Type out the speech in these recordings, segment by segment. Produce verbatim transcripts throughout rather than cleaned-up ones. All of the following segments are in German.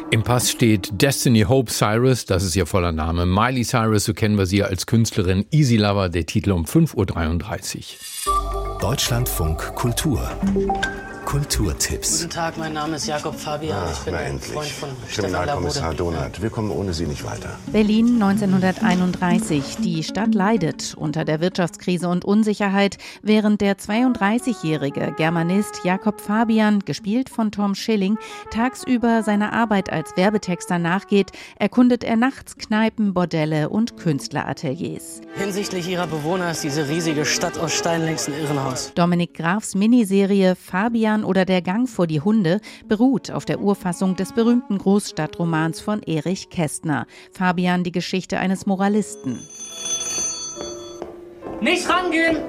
Im Pass steht Destiny Hope Cyrus, das ist ihr voller Name. Miley Cyrus, so kennen wir sie als Künstlerin. Easy Lover, der Titel um fünf Uhr dreiunddreißig. Deutschlandfunk Kultur. Kulturtipps. Guten Tag, mein Name ist Jakob Fabian. Ach, ich bin ein endlich. Freund von Stefan Kriminalkommissar Labode. Donath. Wir kommen ohne Sie nicht weiter. Berlin neunzehnhunderteinunddreißig. Die Stadt leidet unter der Wirtschaftskrise und Unsicherheit, während der zweiunddreißigjährige Germanist Jakob Fabian, gespielt von Tom Schilling, tagsüber seiner Arbeit als Werbetexter nachgeht, erkundet er nachts Kneipen, Bordelle und Künstlerateliers. Hinsichtlich ihrer Bewohner ist diese riesige Stadt aus Stein längst ein Irrenhaus. Dominik Grafs Miniserie Fabian oder der Gang vor die Hunde beruht auf der Urfassung des berühmten Großstadtromans von Erich Kästner. Fabian, die Geschichte eines Moralisten. Nicht rangehen!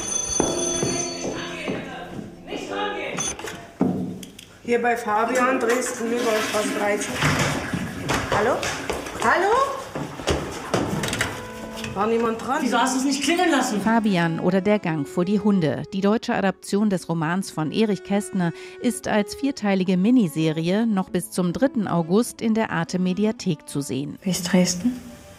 Hier bei Fabian, Dresden, Lübowstraße dreizehn. Hallo? Hallo? War niemand dran? Wieso hast du es nicht klingeln lassen? Fabian oder der Gang vor die Hunde. Die deutsche Adaption des Romans von Erich Kästner ist als vierteilige Miniserie noch bis zum dritten August in der Arte-Mediathek zu sehen. Wie ist Dresden?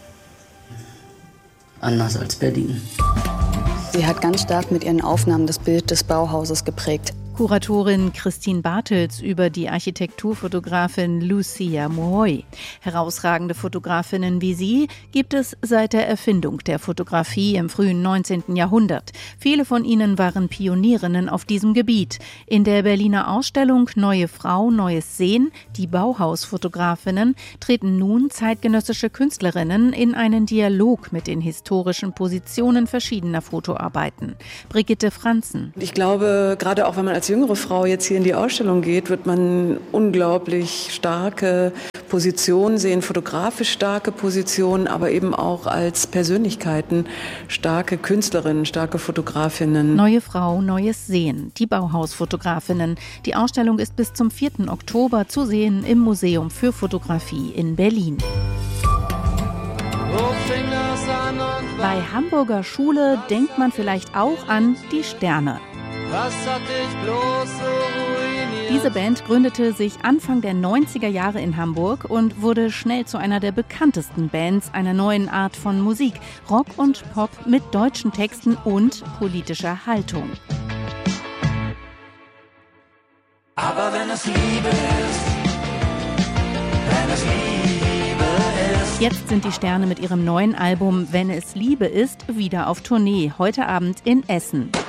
Anders als Berlin. Sie hat ganz stark mit ihren Aufnahmen das Bild des Bauhauses geprägt. Kuratorin Christine Bartels über die Architekturfotografin Lucia Mohoy. Herausragende Fotografinnen wie sie gibt es seit der Erfindung der Fotografie im frühen neunzehnten Jahrhundert. Viele von ihnen waren Pionierinnen auf diesem Gebiet. In der Berliner Ausstellung Neue Frau, Neues Sehen, die Bauhausfotografinnen, treten nun zeitgenössische Künstlerinnen in einen Dialog mit den historischen Positionen verschiedener Fotoarbeiten. Brigitte Franzen. Ich glaube, gerade auch wenn man als jüngere Frau jetzt hier in die Ausstellung geht, wird man unglaublich starke Positionen sehen, fotografisch starke Positionen, aber eben auch als Persönlichkeiten starke Künstlerinnen, starke Fotografinnen. Neue Frau, Neues Sehen, die Bauhausfotografinnen. Die Ausstellung ist bis zum vierten Oktober zu sehen im Museum für Fotografie in Berlin. Bei Hamburger Schule denkt man vielleicht auch an die Sterne. Was hat dich bloß so ruiniert? Diese Band gründete sich Anfang der neunziger Jahre in Hamburg und wurde schnell zu einer der bekanntesten Bands einer neuen Art von Musik. Rock und Pop mit deutschen Texten und politischer Haltung. Aber wenn es Liebe ist, wenn es Liebe ist. Jetzt sind die Sterne mit ihrem neuen Album Wenn es Liebe ist wieder auf Tournee, heute Abend in Essen.